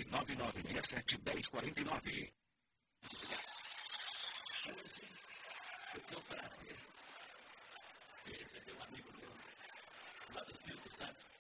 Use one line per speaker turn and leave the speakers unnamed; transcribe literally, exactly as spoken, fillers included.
nove nove nove seis sete um zero quatro nove.
Hoje eu tenho o prazer de receber um amigo meu, lá do Espírito Santo,